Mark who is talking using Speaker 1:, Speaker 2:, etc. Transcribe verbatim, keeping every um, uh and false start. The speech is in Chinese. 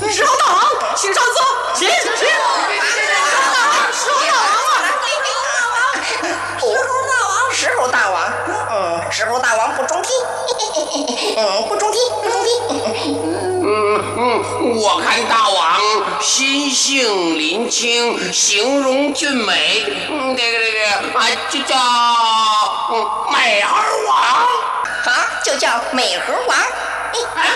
Speaker 1: 石猴大王，请上座，请请。石猴大王，石猴大王啊！
Speaker 2: 石猴大王，石猴大王，嗯，石猴大王不中听，嗯，不中听，不中听。
Speaker 3: 嗯嗯，我看大王心性临清，形容俊美，嗯，这个这个啊，就叫嗯美猴王。
Speaker 2: 好，就叫美猴王。